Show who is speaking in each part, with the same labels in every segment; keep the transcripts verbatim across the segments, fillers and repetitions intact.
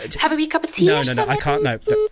Speaker 1: have a wee cup of tea.
Speaker 2: No,
Speaker 1: or
Speaker 2: no, no, I
Speaker 1: something?
Speaker 2: can't. No, no.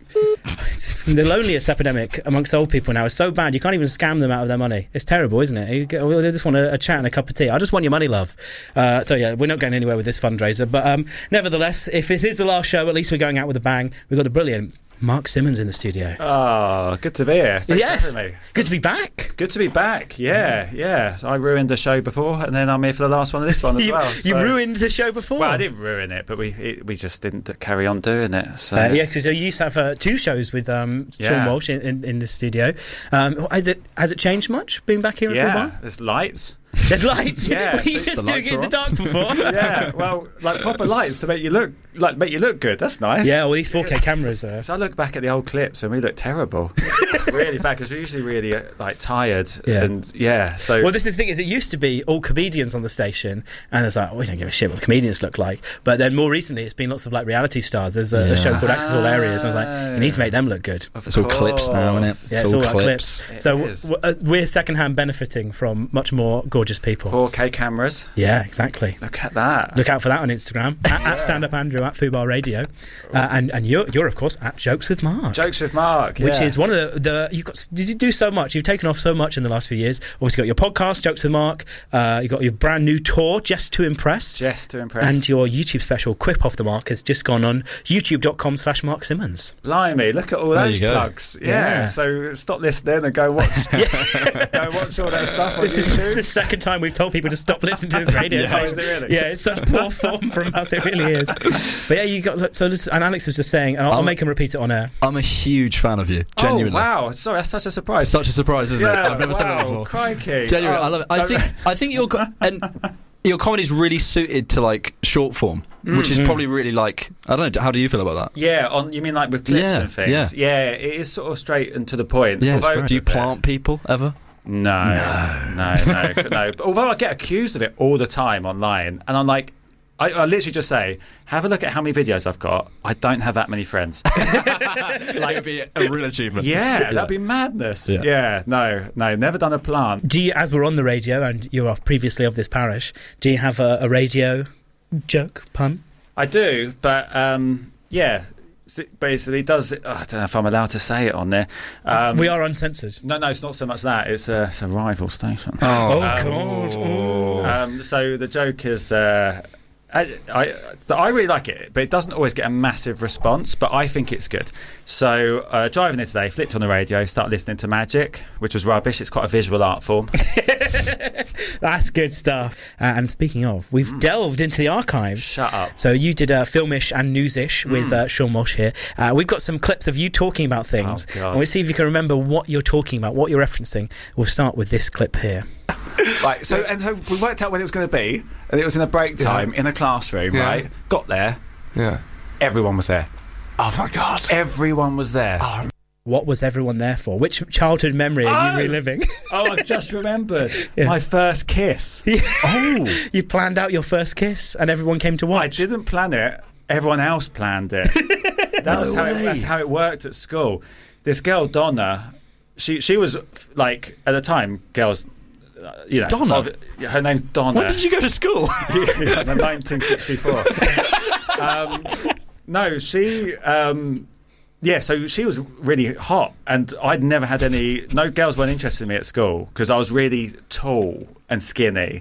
Speaker 2: The loneliest epidemic amongst old people now is so bad you can't even scam them out of their money. It's terrible, isn't it? You get, well, they just want a, a chat and a cup of tea. I just want your money, love. Uh, so yeah, we're not going anywhere with this fundraiser. But um, nevertheless, if it is the last show, at least we're going out with a bang. We've got the brilliant Mark Simmons in the studio.
Speaker 3: Oh, good to be here. Thanks
Speaker 2: yes,
Speaker 3: for having me.
Speaker 2: good to be back.
Speaker 3: Good to be back. Yeah, yeah. I ruined the show before, and then I'm here for the last one of this one as
Speaker 2: you,
Speaker 3: well.
Speaker 2: You
Speaker 3: so.
Speaker 2: ruined the show before.
Speaker 3: Well, I didn't ruin it, but we it, we just didn't carry on doing it. So
Speaker 2: uh, yeah, because you used to have uh, two shows with um, Sean
Speaker 3: Yeah.
Speaker 2: Walsh in, in, in the studio. Um, has it has it changed much being back here for a
Speaker 3: yeah,
Speaker 2: while?
Speaker 3: there's lights.
Speaker 2: There's lights.
Speaker 3: Yeah,
Speaker 2: Were you
Speaker 3: so
Speaker 2: just
Speaker 4: the
Speaker 2: doing
Speaker 4: lights
Speaker 2: it in
Speaker 4: are
Speaker 2: the dark before?
Speaker 3: Yeah, well, like proper lights to make you look like make you look good. That's nice.
Speaker 2: Yeah, all these four K cameras are.
Speaker 3: So I look back at the old clips and we look terrible, really bad because we're usually really uh, like tired.
Speaker 2: Yeah.
Speaker 3: And yeah, so
Speaker 2: Well, this is the thing: is it used to be all comedians on the station, and it's like, oh, we don't give a shit what the comedians look like. But then more recently, it's been lots of like reality stars. There's a,
Speaker 4: Yeah.
Speaker 2: a show called Access All Areas, and I was like, you need to make them look good.
Speaker 3: of
Speaker 4: It's all clips now, isn't
Speaker 3: course.
Speaker 4: it?
Speaker 2: Yeah,
Speaker 4: It's
Speaker 2: it's,
Speaker 4: all
Speaker 2: all, like
Speaker 4: clips.
Speaker 2: clips.
Speaker 3: It
Speaker 2: so
Speaker 3: is.
Speaker 2: w- uh, we're secondhand benefiting from much more gorgeous people.
Speaker 3: four K cameras.
Speaker 2: Yeah, exactly.
Speaker 3: Look at that.
Speaker 2: Look out for that on Instagram at, at Stand Up Andrew at Fubar Radio, uh, and and you're you're of course at Jokes with Mark.
Speaker 3: Jokes with Mark,
Speaker 2: Which
Speaker 3: yeah.
Speaker 2: is one of the, the you've got did you do so much you've taken off so much in the last few years. Obviously got your podcast Jokes with Mark, uh, you got your brand new tour Just to Impress,
Speaker 3: just to impress.
Speaker 2: and your YouTube special Quip Off the Mark has just gone on youtube dot com slash Mark Simmons.
Speaker 3: Blimey, look at all
Speaker 4: There
Speaker 3: those
Speaker 4: you go.
Speaker 3: plugs. Yeah.
Speaker 2: Yeah.
Speaker 3: So stop listening and go watch go watch all that stuff on
Speaker 2: This is
Speaker 3: YouTube.
Speaker 2: the second time we've told people to stop listening to this radio.
Speaker 3: Yeah, is it really?
Speaker 2: Yeah, it's such poor form from us, it really is. But yeah, you got so this, and Alex was just saying, and I'll, I'll
Speaker 4: Um,
Speaker 2: make him repeat it on air.
Speaker 4: I'm a huge fan of you. Genuinely.
Speaker 3: Oh, wow. Sorry, that's such a surprise.
Speaker 4: Such a surprise, isn't
Speaker 3: yeah,
Speaker 4: it? I've never
Speaker 3: wow,
Speaker 4: said that before.
Speaker 3: Crikey.
Speaker 4: Genuinely,
Speaker 3: Oh,
Speaker 4: I love it. I think I think your co- and your comedy's really suited to like short form, which is probably really like I don't know. How do you feel about that?
Speaker 3: Yeah, on you mean like with clips
Speaker 4: Yeah,
Speaker 3: and things?
Speaker 4: yeah.
Speaker 3: Yeah, it is sort of straight and to the point.
Speaker 4: Yeah, it's
Speaker 3: Although-
Speaker 4: great. Do you plant people ever?
Speaker 3: No, no, no, no, no. But although I get accused of it all the time online, and I'm like, I, I literally just say, have a look at how many videos I've got. I don't have that many friends.
Speaker 4: Like it'd be a real achievement.
Speaker 3: Yeah, that'd be madness.
Speaker 4: Yeah.
Speaker 3: Yeah. no, no, never done a plant.
Speaker 2: Do you, as we're on the radio, and you are previously of this parish, do you have a, a radio joke pun?
Speaker 3: I do, but um, yeah, basically does. Oh, I don't know if I'm allowed to say it on there. Um,
Speaker 2: We are uncensored.
Speaker 3: No, no, it's not so much that. It's a, it's a rival station.
Speaker 2: Oh,
Speaker 3: Um,
Speaker 2: God. Oh.
Speaker 3: Um, so the joke is, uh, I, I, so I really like it, but it doesn't always get a massive response. But I think it's good. So uh, driving in today, flipped on the radio, started listening to Magic, which was rubbish. It's quite a visual art form.
Speaker 2: That's good stuff. Uh, and speaking of, we've delved into the archives.
Speaker 3: Shut up.
Speaker 2: So you did uh, Filmish and Newsish with uh, Sean Walsh here. Uh, we've got some clips of you talking about things.
Speaker 3: Oh, God.
Speaker 2: And we'll see if you can remember what you're talking about, what you're referencing. We'll start with this clip here.
Speaker 3: Right, so and so we worked out when it was going to be, and it was in a break time in a classroom.
Speaker 5: Yeah.
Speaker 3: Right, got there,
Speaker 5: Yeah.
Speaker 3: everyone was there.
Speaker 5: Oh my god.
Speaker 3: Everyone was there.
Speaker 5: Oh,
Speaker 2: What was everyone there for? Which childhood memory are you
Speaker 3: Oh!
Speaker 2: reliving?
Speaker 3: Oh, I just remembered
Speaker 2: Yeah.
Speaker 3: my first kiss.
Speaker 4: Oh,
Speaker 2: You planned out your first kiss and everyone came to
Speaker 3: I
Speaker 2: watch.
Speaker 3: didn't plan it. Everyone else planned it. That was how it, that's how it worked at school. This girl Donna, she she was like at the time girls, uh, you know,
Speaker 4: Donna?
Speaker 3: of- her name's Donna.
Speaker 4: when did you go to school?
Speaker 3: Yeah, in nineteen sixty-four. um, no, she. Um, yeah, so she was really hot, and I'd never had any. No girls weren't interested in me at school because I was really tall and skinny,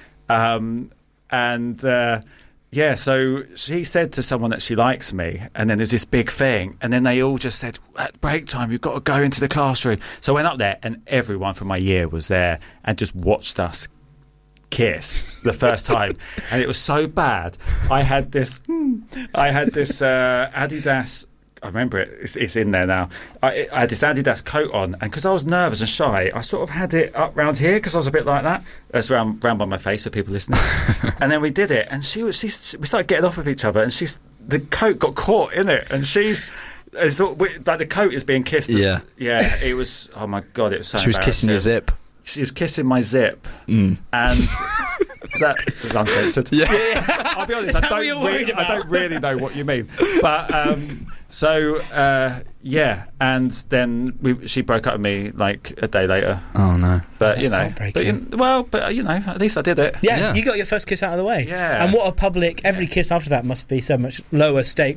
Speaker 3: um, and uh, yeah. So she said to someone that she likes me, and then there's this big thing, and then they all just said, "At break time, you've got to go into the classroom." So I went up there, and everyone from my year was there and just watched us kiss the first time, and it was so bad. I had this, I had this uh, Adidas. I remember it. It's, it's in there now. I, I had this Adidas coat on, and because I was nervous and shy, I sort of had it up round here because I was a bit like that. That's round round by my face for people listening. And then we did it, and she was. She, we started getting off with each other, and she's the coat got caught in it, and she's. It's all, like the coat is being kissed. As,
Speaker 4: Yeah.
Speaker 3: yeah. It was. Oh my god! It was so.
Speaker 4: She was kissing your
Speaker 3: embarrassing.
Speaker 4: zip.
Speaker 3: She was kissing my zip,
Speaker 4: Mm.
Speaker 3: and is that was uncensored?
Speaker 4: Yeah.
Speaker 3: I'll be honest.
Speaker 2: Is
Speaker 3: I
Speaker 2: that what
Speaker 3: don't,
Speaker 2: you're worried
Speaker 3: really, I
Speaker 2: about?
Speaker 3: don't really know what you mean, but um, so uh, yeah, and then we, she broke up with me like a day later.
Speaker 4: Oh no.
Speaker 3: But you
Speaker 2: That's
Speaker 3: know,
Speaker 2: heartbreaking.
Speaker 3: but, you, well, but uh, you know, at least I did it.
Speaker 2: Yeah,
Speaker 4: Yeah.
Speaker 2: you got your first kiss out of the way.
Speaker 3: Yeah.
Speaker 2: And what a public, every kiss after that must be so much lower stakes